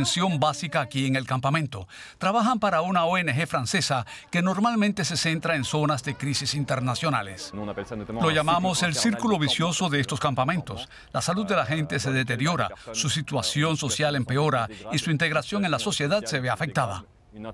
atención básica aquí en el campamento. Trabajan para una ONG francesa que normalmente se centra en zonas de crisis internacionales. Lo llamamos el círculo vicioso de estos campamentos. La salud de la gente se deteriora, su situación social empeora y su integración en la sociedad se ve afectada.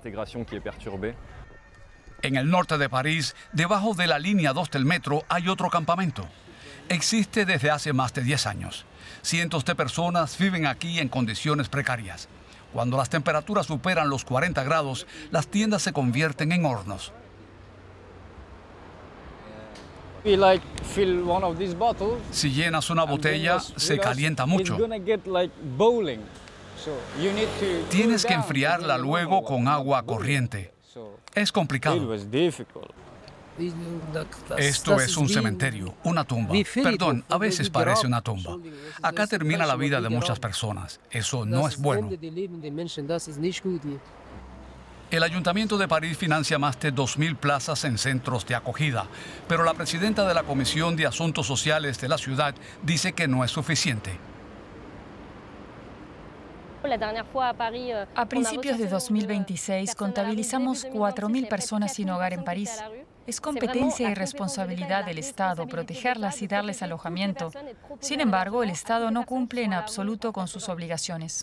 En el norte de París, debajo de la línea 2 del metro, hay otro campamento. Existe desde hace más de 10 años. Cientos de personas viven aquí en condiciones precarias. Cuando las temperaturas superan los 40 grados, las tiendas se convierten en hornos. Si llenas una botella, se calienta mucho. Tienes que enfriarla luego con agua corriente. Es complicado. Esto es un cementerio, una tumba. Perdón, a veces parece una tumba. Acá termina la vida de muchas personas. Eso no es bueno. El Ayuntamiento de París financia más de 2.000 plazas en centros de acogida, pero la presidenta de la Comisión de Asuntos Sociales de la ciudad dice que no es suficiente. A principios de 2026 contabilizamos 4.000 personas sin hogar en París. Es competencia y responsabilidad del Estado protegerlas y darles alojamiento. Sin embargo, el Estado no cumple en absoluto con sus obligaciones.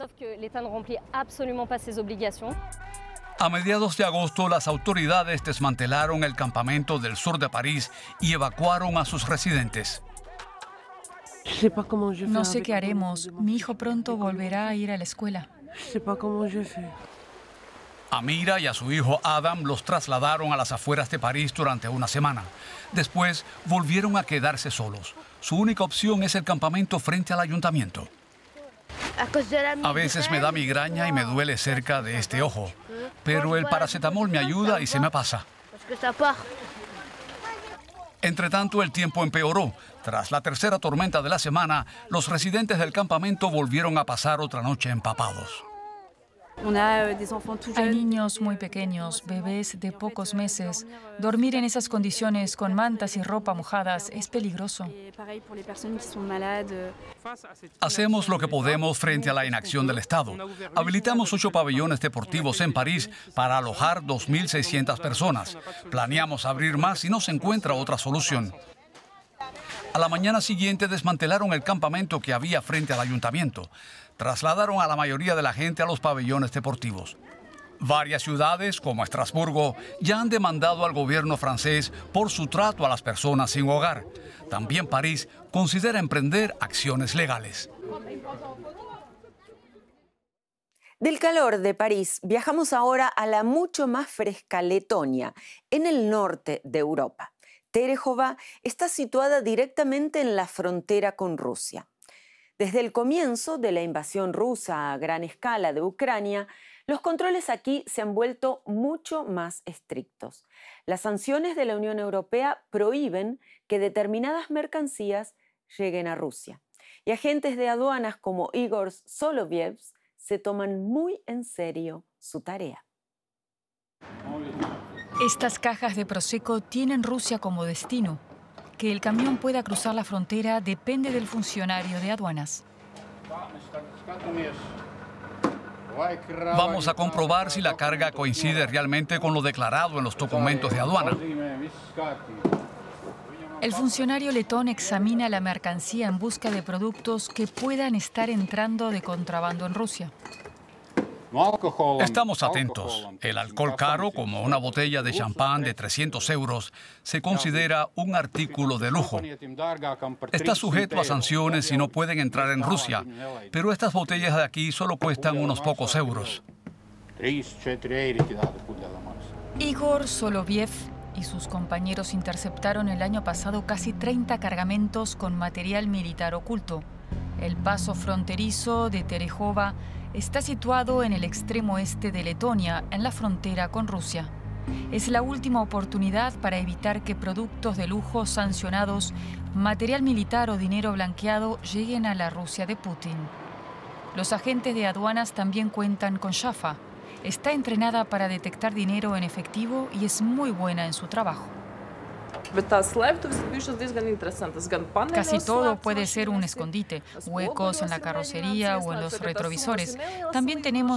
A mediados de agosto, las autoridades desmantelaron el campamento del sur de París y evacuaron a sus residentes. No sé qué haremos. Mi hijo pronto volverá a ir a la escuela. A Mira y a su hijo Adam los trasladaron a las afueras de París durante una semana. Después volvieron a quedarse solos. Su única opción es el campamento frente al ayuntamiento. A veces me da migraña y me duele cerca de este ojo, pero el paracetamol me ayuda y se me pasa. Entretanto, el tiempo empeoró. Tras la tercera tormenta de la semana, los residentes del campamento volvieron a pasar otra noche empapados. Hay niños muy pequeños, bebés de pocos meses. Dormir en esas condiciones con mantas y ropa mojadas es peligroso. Hacemos lo que podemos frente a la inacción del Estado. Habilitamos 8 pabellones deportivos en París para alojar 2.600 personas. Planeamos abrir más si no se encuentra otra solución. A la mañana siguiente desmantelaron el campamento que había frente al ayuntamiento. Trasladaron a la mayoría de la gente a los pabellones deportivos. Varias ciudades, como Estrasburgo, ya han demandado al gobierno francés por su trato a las personas sin hogar. También París considera emprender acciones legales. Del calor de París viajamos ahora a la mucho más fresca Letonia, en el norte de Europa. Terehova está situada directamente en la frontera con Rusia. Desde el comienzo de la invasión rusa a gran escala de Ucrania, los controles aquí se han vuelto mucho más estrictos. Las sanciones de la Unión Europea prohíben que determinadas mercancías lleguen a Rusia. Y agentes de aduanas como Igor Soloviev se toman muy en serio su tarea. Estas cajas de Prosecco tienen Rusia como destino. Que el camión pueda cruzar la frontera depende del funcionario de aduanas. Vamos a comprobar si la carga coincide realmente con lo declarado en los documentos de aduana. El funcionario letón examina la mercancía en busca de productos que puedan estar entrando de contrabando en Rusia. Estamos atentos. El alcohol caro, como una botella de champán de 300 euros, se considera un artículo de lujo. Está sujeto a sanciones y no pueden entrar en Rusia, pero estas botellas de aquí solo cuestan unos pocos euros. Igor Soloviev y sus compañeros interceptaron el año pasado casi 30 cargamentos con material militar oculto. El paso fronterizo de Terehova está situado en el extremo este de Letonia, en la frontera con Rusia. Es la última oportunidad para evitar que productos de lujo sancionados, material militar o dinero blanqueado lleguen a la Rusia de Putin. Los agentes de aduanas también cuentan con Shafa. Está entrenada para detectar dinero en efectivo y es muy buena en su trabajo. Casi todo puede ser un escondite, huecos en la carrocería o en los retrovisores. También tenemos